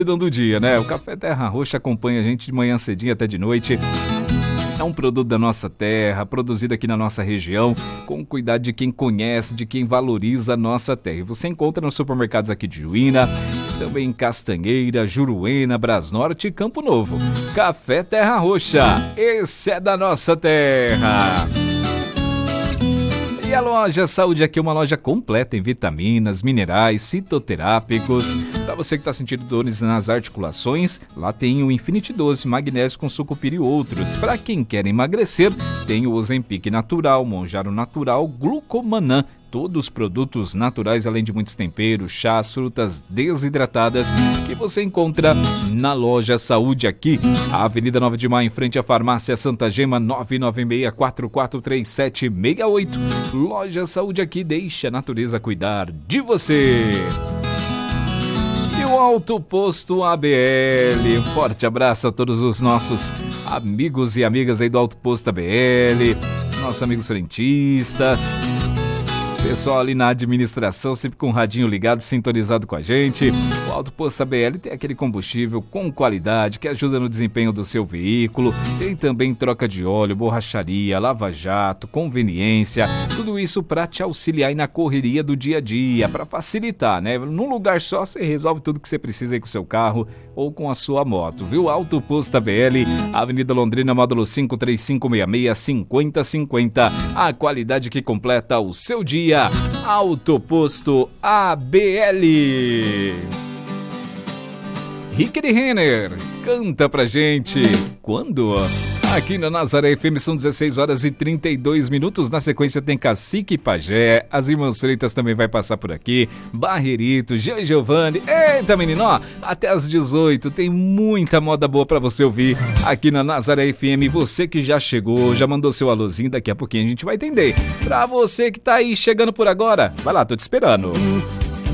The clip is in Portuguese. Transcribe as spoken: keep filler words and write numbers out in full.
do dia, né? O Café Terra Roxa acompanha a gente de manhã cedinho até de noite. É um produto da nossa terra, produzido aqui na nossa região, com cuidado de quem conhece, de quem valoriza a nossa terra. E você encontra nos supermercados aqui de Juína, também em Castanheira, Juruena, Brasnorte e Campo Novo. Café Terra Roxa, esse é da nossa terra. E a loja Saúde aqui é uma loja completa em vitaminas, minerais, fitoterápicos. Para você que está sentindo dores nas articulações, lá tem o Infinity doze, magnésio com sucupira e outros. Para quem quer emagrecer, tem o Ozempic Natural, Monjaro Natural, Glucomanã. Todos os produtos naturais, além de muitos temperos, chás, frutas desidratadas, que você encontra na loja Saúde aqui, a Avenida nove de Maio, em frente à Farmácia Santa Gema, nove nove seis, quatro quatro três sete seis oito. Loja Saúde aqui, deixa a natureza cuidar de você. E o Alto Posto A B L, um forte abraço a todos os nossos amigos e amigas aí do Alto Posto A B L, nossos amigos frentistas. Pessoal ali na administração, sempre com o radinho ligado, sintonizado com a gente. O Alto Posto A B L tem aquele combustível com qualidade que ajuda no desempenho do seu veículo. Tem também troca de óleo, borracharia, lava-jato, conveniência. Tudo isso para te auxiliar aí na correria do dia a dia, para facilitar, né? Num lugar só você resolve tudo que você precisa aí com o seu carro ou com a sua moto, viu? Alto Posto A B L, Avenida Londrina, módulo cinco três cinco seis seis, cinco zero cinco zero. A qualidade que completa o seu dia. Alto Posto A B L. Rick Renner, canta pra gente. Quando? Aqui na Nazaré F M são dezesseis horas e trinta e dois minutos. Na sequência tem Cacique e Pajé. As Irmãs Freitas também vai passar por aqui. Barrerito, Jean Giovanni. Eita, menino, ó, até às dezoito tem muita moda boa pra você ouvir aqui na Nazaré F M. Você que já chegou, já mandou seu alôzinho, daqui a pouquinho a gente vai entender. Pra você que tá aí chegando por agora, vai lá, tô te esperando.